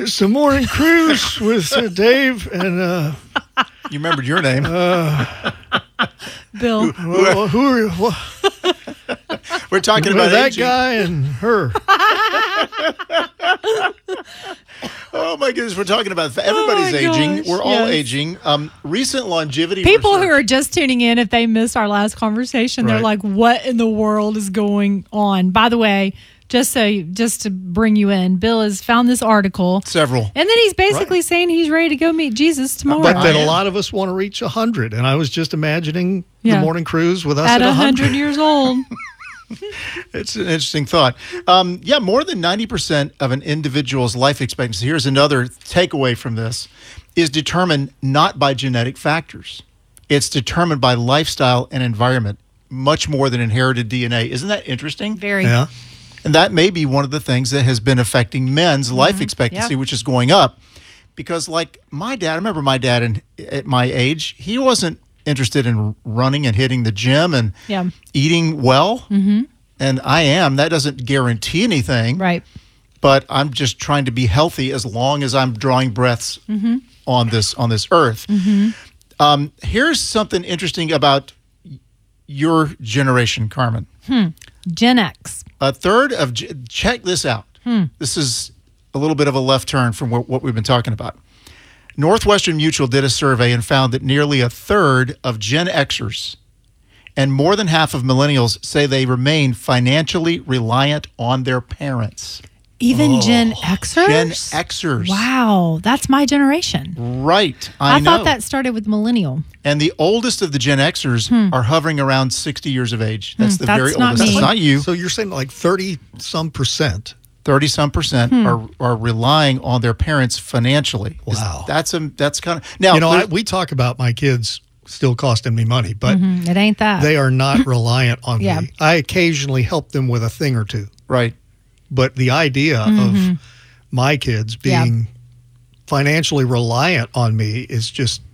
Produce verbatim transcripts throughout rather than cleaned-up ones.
It's the morning cruise with uh, Dave and uh, you remembered your name, uh, Bill. Who, well, who are what, we're talking well, about that aging. guy and her. Oh my goodness, we're talking about everybody's Oh my aging. gosh, We're all yes. aging. Um, recent longevity People research. who are just tuning in, if they missed our last conversation, they're Right. like, "What in the world is going on?" By the way, just so you, just to bring you in, Bill has found this article, several. and then he's basically Right. saying he's ready to go meet Jesus tomorrow But that I a am. lot of us want to reach one hundred. And I was just imagining Yeah. the morning cruise with us at at a one hundred. hundred years old. It's an interesting thought. Um, yeah, more than ninety percent of an individual's life expectancy, here's another takeaway from this, is determined not by genetic factors. It's determined by lifestyle and environment, much more than inherited D N A. Isn't that interesting? Very. Yeah. And that may be one of the things that has been affecting men's life expectancy, Yeah. which is going up. Because like my dad, I remember my dad in, at my age, he wasn't interested in running and hitting the gym and Yeah. eating well. Mm-hmm. And I am. That doesn't guarantee anything. Right. But I'm just trying to be healthy as long as I'm drawing breaths Mm-hmm. on this on this earth. Mm-hmm. Um, here's something interesting about y- your generation, Carmen. Gen X. A third of ge- check this out. Hmm. This is a little bit of a left turn from what, what we've been talking about. Northwestern Mutual did a survey and found that nearly a third of Gen Xers and more than half of millennials say they remain financially reliant on their parents. Even Gen Xers? Gen Xers. Wow. That's my generation. Right. I, I, know. thought that started with millennial. And the oldest of the Gen Xers are hovering around sixty years of age. That's the Hmm. That's very not oldest. me. That's not you. So you're saying like thirty some percent. thirty some percent Hmm. are, are relying on their parents financially. Is- Wow. That's a that's kind of now You know, I, there's- we talk about my kids still costing me money, but Mm, it ain't that. they are not reliant on Yeah. me. I occasionally help them with a thing or two. right. But the idea of my kids Yeah. being financially reliant on me is just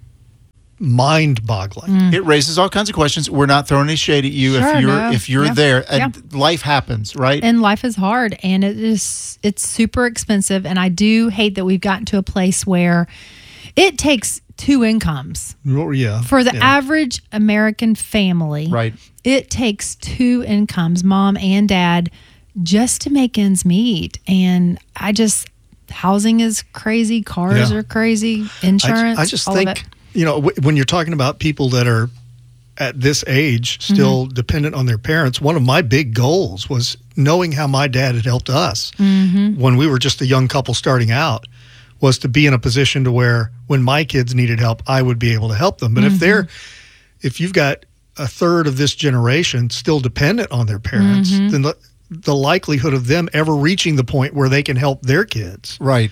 mind-boggling. Mm. It raises all kinds of questions. We're not throwing any shade at you Sure, if you're no. if you're Yeah. there and life happens, right? And life is hard, and it is it's super expensive. And I do hate that we've gotten to a place where it takes two incomes Oh, yeah. for the yeah. average American family. Right. It takes two incomes, mom and dad, just to make ends meet. And I just housing is crazy, cars Yeah. are crazy, I, insurance. I just all think, of it. you know, w- when you're talking about people that are at this age still Mm-hmm. dependent on their parents, one of my big goals was knowing how my dad had helped us Mm-hmm. when we were just a young couple starting out, was to be in a position to where when my kids needed help, I would be able to help them. But Mm-hmm. if they're, if you've got a third of this generation still dependent on their parents, Mm-hmm. then the, the likelihood of them ever reaching the point where they can help their kids Right.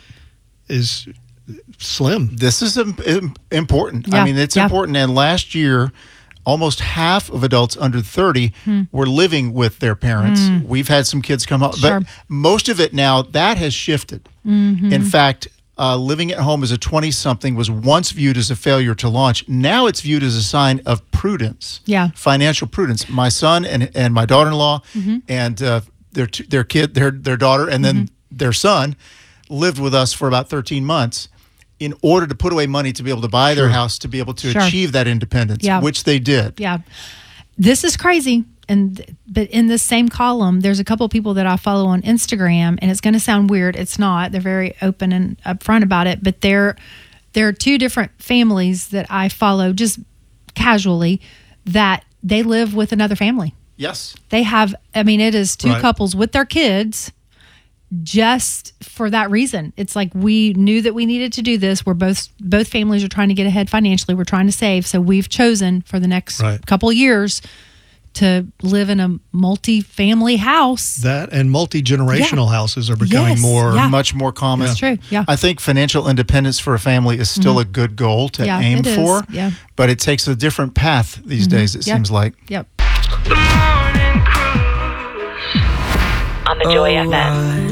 is slim. This is im- im- important. I Yeah, mean, it's yeah. important. And last year, almost half of adults under thirty were living with their parents. We've had some kids come home, Hmm. Sure. but most of it now, that has shifted. Mm-hmm. In fact, uh, living at home as a twenty-something was once viewed as a failure to launch. Now it's viewed as a sign of prudence, Yeah. financial prudence. My son and, and my daughter-in-law Mm-hmm. and uh, their t- their kid, their their daughter, and then their son lived with us for about thirteen months in order to put away money to be able to buy their house, to be able to Sure. achieve that independence, Yeah. which they did. Yeah. This is crazy. And but in this same column, there's a couple of people that I follow on Instagram, and it's going to sound weird. It's not. They're very open and upfront about it. But there, there are two different families that I follow just casually that they live with another family. Yes. They have. I mean, it is two Right. couples with their kids. Just for that reason, it's like we knew that we needed to do this. We're both both families are trying to get ahead financially. We're trying to save, so we've chosen for the next Right. couple of years to live in a multi-family house. That and multi-generational houses are becoming Yes, more. yeah. Much more common. That's true, yeah. I think financial independence for a family is still a good goal to Yeah, aim it is, for. yeah. But it takes a different path these days, it Yep. seems like. Yep. On the Joy F M.